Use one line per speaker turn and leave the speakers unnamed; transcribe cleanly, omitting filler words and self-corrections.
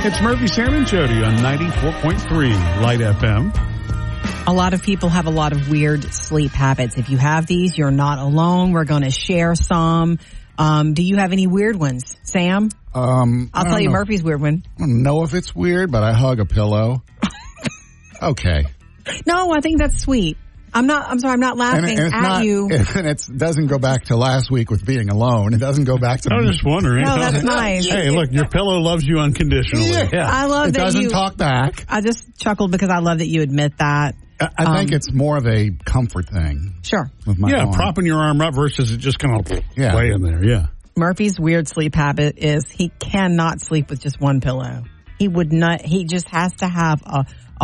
It's Murphy, Sam, and Jody on 94.3 Light FM.
A lot of people have a lot of weird sleep habits. If you have these, you're not alone. We're going to share some. Do you have any weird ones, Sam? I'll tell you Murphy's weird one.
I don't know if it's weird, but I hug a pillow. Okay.
No, I think that's sweet. I'm sorry, I'm not laughing at you.
And it doesn't go back to last week with being alone. It doesn't go back to...
I was just wondering.
No, that's nice.
Hey, look, your pillow loves you unconditionally.
Yeah.
I love that
it doesn't talk back.
I just chuckled because I love that you admit that.
I think it's more of a comfort thing.
Sure.
With my arm.
Propping your arm up versus it just kind of laying there, yeah.
Murphy's weird sleep habit is he cannot sleep with just one pillow. He would not, he just has to have a